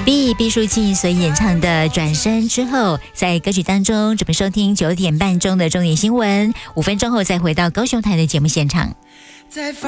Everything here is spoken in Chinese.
毕书尽所演唱的《转身》之后，在歌曲当中准备收听9点半钟的重点新闻，5分钟后再回到高雄台的节目现场。 在发